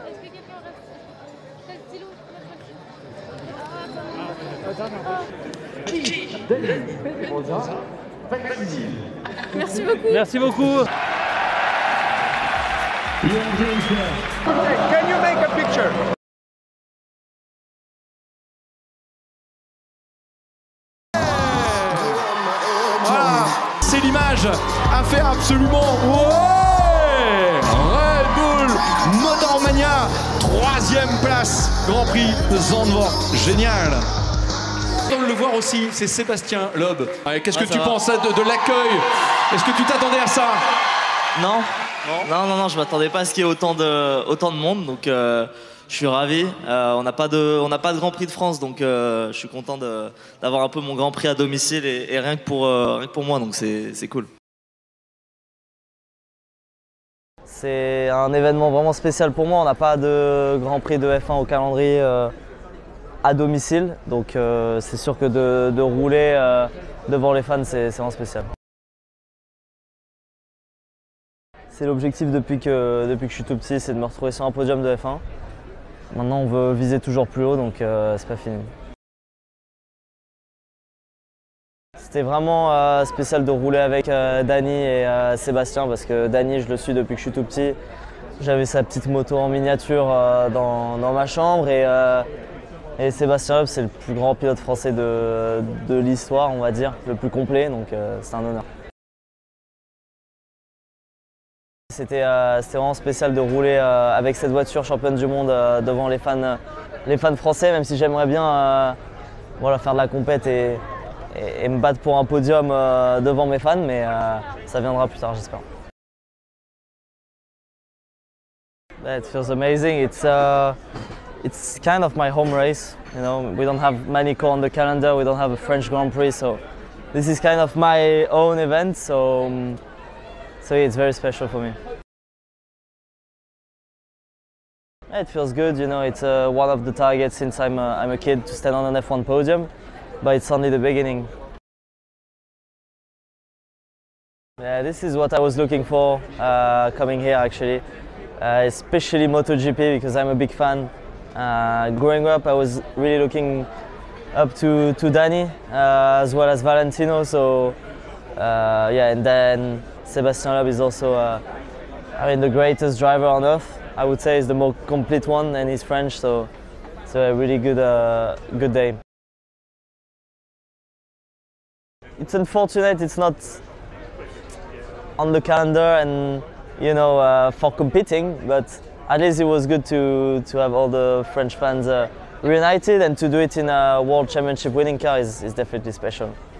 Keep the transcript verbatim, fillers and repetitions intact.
Est-ce que quelqu'un reste? T'as le stylo? Merci beaucoup. Merci beaucoup. Can you make a picture? Voilà, c'est l'image à faire absolument. Ouais, Red Bull Motormania, troisième place, Grand Prix de Zandvoort, génial. On le voir aussi, c'est Sébastien Loeb. Qu'est-ce que Ah, tu va. penses de, de l'accueil? Est-ce que tu t'attendais à ça? Non, non, non, non, je m'attendais pas à ce qu'il y ait autant de, autant de monde, donc euh, je suis ravi. Euh, on n'a pas de, on n'a pas de Grand Prix de France, donc euh, je suis content de- d'avoir un peu mon Grand Prix à domicile et, et rien que pour, euh, rien que pour moi, donc c'est c'est cool. C'est un événement vraiment spécial pour moi. On n'a pas de Grand Prix de F un au calendrier euh, à domicile, donc euh, c'est sûr que de, de rouler euh, devant les fans, c'est c'est vraiment spécial. C'est l'objectif depuis que, depuis que je suis tout petit, c'est de me retrouver sur un podium de F un. Maintenant, on veut viser toujours plus haut, donc euh, c'est pas fini. C'était vraiment euh, spécial de rouler avec euh, Dany et euh, Sébastien, parce que Dany, je le suis depuis que je suis tout petit. J'avais sa petite moto en miniature euh, dans, dans ma chambre et, euh, et Sébastien Loeb, c'est le plus grand pilote français de, de l'histoire, on va dire, le plus complet, donc euh, c'est un honneur. C'était euh, c'était vraiment spécial de rouler euh, avec cette voiture championne du monde euh, devant les fans, euh, les fans français, même si j'aimerais bien euh, voilà, faire de la compète et, et, et me battre pour un podium euh, devant mes fans, mais euh, ça viendra plus tard, j'espère. It feels amazing. It's uh, it's kind of my home race. You know, we don't have many cars on the calendar. We don't have a French Grand Prix, so this is kind of my own event. So. Um, So yeah, it's very special for me. Yeah, it feels good, you know, it's uh, one of the targets since I'm a, I'm a kid to stand on an F one podium, but it's only the beginning. Yeah, this is what I was looking for uh, coming here actually, uh, especially MotoGP because I'm a big fan. Uh, growing up I was really looking up to, to Dany uh, as well as Valentino, so uh, yeah, and then Sébastien Loeb is also, uh, I mean, the greatest driver on earth. I would say he's the more complete one, and he's French, so it's a really good, uh, good day. It's unfortunate it's not on the calendar and, you know, uh, for competing, but at least it was good to to have all the French fans uh, reunited, and to do it in a World Championship winning car is, is definitely special.